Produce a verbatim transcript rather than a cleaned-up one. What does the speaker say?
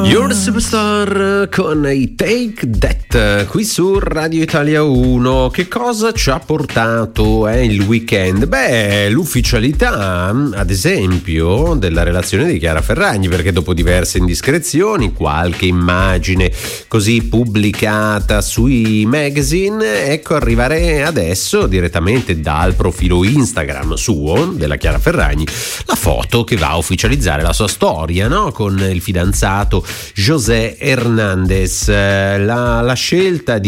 Your Superstar con i Take That qui su Radio Italia uno. Che cosa ci ha portato eh, il weekend? Beh, l'ufficialità, ad esempio, della relazione di Chiara Ferragni, perché dopo diverse indiscrezioni, qualche immagine così pubblicata sui magazine, ecco arrivare adesso direttamente dal profilo Instagram suo, della Chiara Ferragni, la foto che va a ufficializzare la sua storia, no? Con il fidanzato José Hernández. La, la scelta di